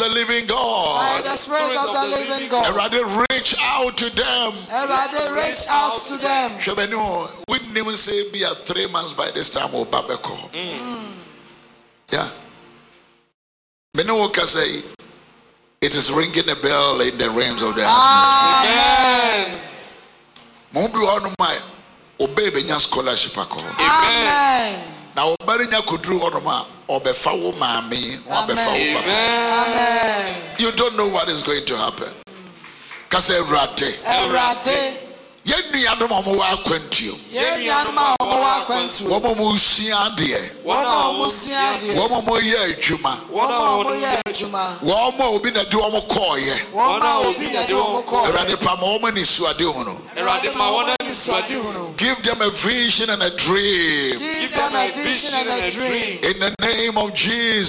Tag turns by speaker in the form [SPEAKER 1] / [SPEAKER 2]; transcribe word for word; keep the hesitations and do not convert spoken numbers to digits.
[SPEAKER 1] the living God.
[SPEAKER 2] By the Spirit of the living God.
[SPEAKER 1] Erade, reach out to them.
[SPEAKER 2] Erade, reach out to them.
[SPEAKER 1] Shebenu, we didn't even say be at three months by this time or Babeko. Yeah. Menu can say it is ringing a bell in the realms of the atmosphere. Mombi ono mai obey benya scholarship ako.
[SPEAKER 2] Amen.
[SPEAKER 1] Now obarinya kudru ono ma obefa wo maami, obefa wo papa.
[SPEAKER 2] Amen.
[SPEAKER 1] You don't know what is going to happen. Kase rate.
[SPEAKER 2] Erade.
[SPEAKER 1] Yenu yadom omo wa akwantuo.
[SPEAKER 2] Yenu yadom omo wa akwantuo.
[SPEAKER 1] Womo mo usua de.
[SPEAKER 2] Womo mo usua de.
[SPEAKER 1] Womo mo ye adwuma.
[SPEAKER 2] Womo mo ye adwuma.
[SPEAKER 1] Womo obi na de omo koye.
[SPEAKER 2] Womo obi na de omo koye.
[SPEAKER 1] Erade pa ma omo ni suade hono.
[SPEAKER 2] Erade ma wona ni suade hono.
[SPEAKER 1] Give them a vision and a dream.
[SPEAKER 2] Give them a vision and a dream.
[SPEAKER 1] In the name of Jesus.